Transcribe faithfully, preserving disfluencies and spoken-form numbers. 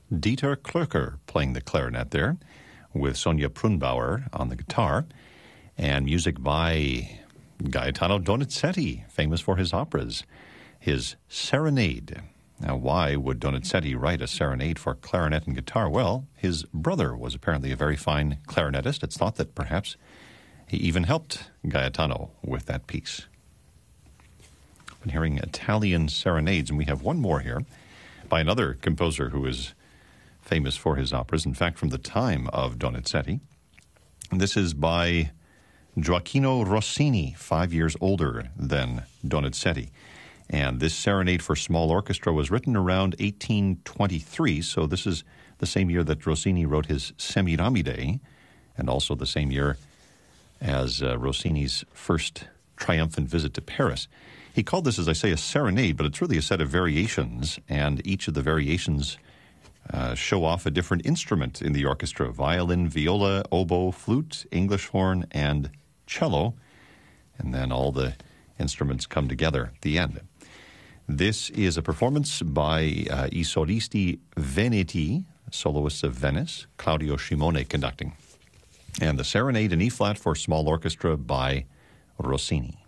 Dieter Klöcker playing the clarinet there, with Sonia Prunbauer on the guitar, and music by Gaetano Donizetti, famous for his operas, his Serenade. Now, why would Donizetti write a serenade for clarinet and guitar? Well, his brother was apparently a very fine clarinetist. It's thought that perhaps he even helped Gaetano with that piece. I've been hearing Italian serenades, and we have one more here by another composer who is famous for his operas, in fact, from the time of Donizetti. And this is by Gioacchino Rossini, five years older than Donizetti. And this serenade for small orchestra was written around eighteen twenty-three, so this is the same year that Rossini wrote his Semiramide, and also the same year as uh, Rossini's first triumphant visit to Paris. He called this, as I say, a serenade, but it's really a set of variations, and each of the variations uh, show off a different instrument in the orchestra: violin, viola, oboe, flute, English horn, and cello. And then all the instruments come together at the end. This is a performance by uh, I Solisti Veneti, soloists of Venice, Claudio Scimone conducting. And the Serenade in E-flat for small orchestra by Rossini.